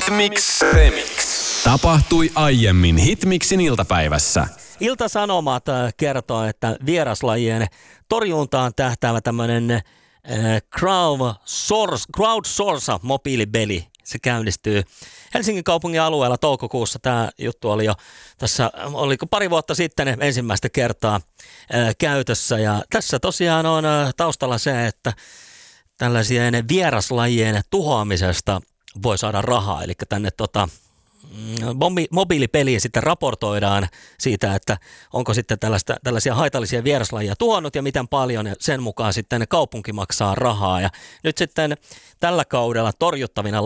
Hitmix Remix. Tapahtui aiemmin Hitmixin iltapäivässä. Ilta-Sanomat kertoo, että vieraslajien torjuntaan tähtäävä tämmöinen crowdsource mobiilipeli. Se käynnistyy Helsingin kaupungin alueella toukokuussa. Tämä juttu oli jo tässä, oliko pari vuotta sitten ensimmäistä kertaa käytössä. Ja tässä tosiaan on taustalla se, että tällaisien vieraslajien tuhoamisesta voi saada rahaa. Eli tänne mobiilipeliin sitten raportoidaan siitä, että onko sitten tällaisia haitallisia vieraslajia tuhonnut ja miten paljon, ja sen mukaan sitten kaupunki maksaa rahaa. Ja nyt sitten tällä kaudella torjuttavina